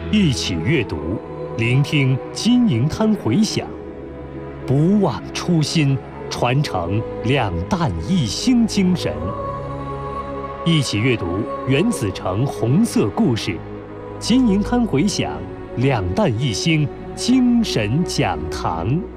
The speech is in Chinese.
一起阅读，聆听金银滩回响，不忘初心，传承两弹一星精神。一起阅读袁子成红色故事，金银滩回响，两弹一星精神讲堂。